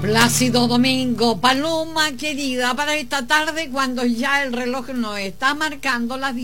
Plácido Domingo, Paloma querida, para esta tarde cuando ya el reloj nos está marcando las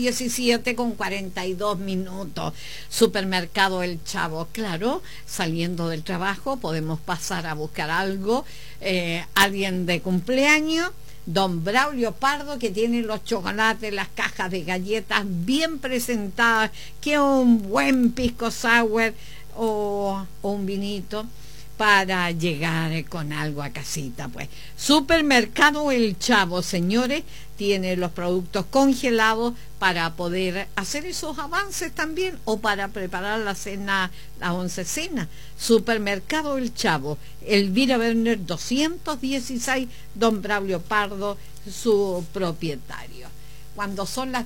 17:42. Supermercado El Chavo, claro, saliendo del trabajo podemos pasar a buscar algo, alguien de cumpleaños. Don Braulio Pardo, que tiene los chocolates, las cajas de galletas bien presentadas, que un buen pisco sour o un vinito para llegar con algo a casita, pues. Supermercado El Chavo, señores, tiene los productos congelados para poder hacer esos avances también o para preparar la cena, la oncecena. Supermercado El Chavo, Elvira Werner 216, Don Braulio Pardo, su propietario. Cuando son las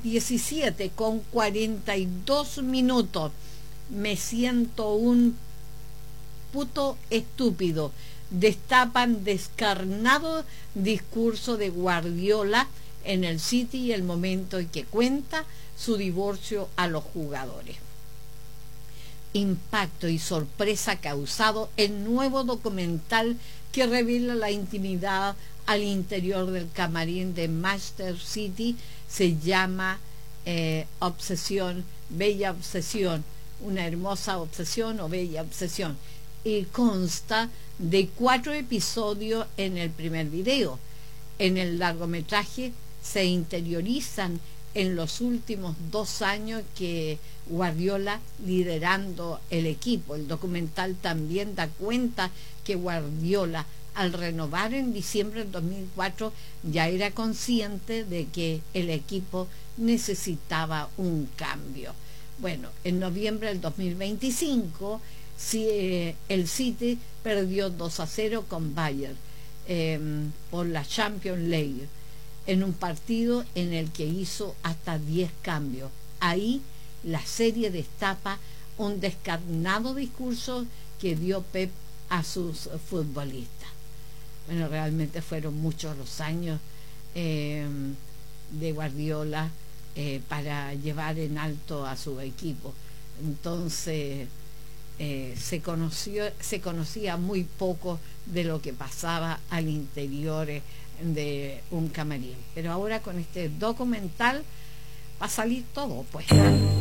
17:42, me siento un puto estúpido. Destapan descarnado discurso de Guardiola en el City y el momento en que cuenta su divorcio a los jugadores. Impacto y sorpresa causado el nuevo documental que revela la intimidad al interior del camarín de Manchester City. Se llama Obsesión, Bella Obsesión, una hermosa obsesión o bella obsesión, y consta de 4 episodios en el primer video. En el largometraje se interiorizan en los últimos 2 años que Guardiola liderando el equipo. El documental también da cuenta que Guardiola, al renovar en diciembre del 2004, ya era consciente de que el equipo necesitaba un cambio. Bueno, en noviembre del 2025 el City perdió 2-0 con Bayern por la Champions League, en un partido en el que hizo hasta 10 cambios. Ahí la serie destapa un descarnado discurso que dio Pep a sus futbolistas. Bueno, realmente fueron muchos los años de Guardiola para llevar en alto a su equipo. Entonces se conocía muy poco de lo que pasaba al interior de un camarín. Pero ahora con este documental va a salir todo, pues.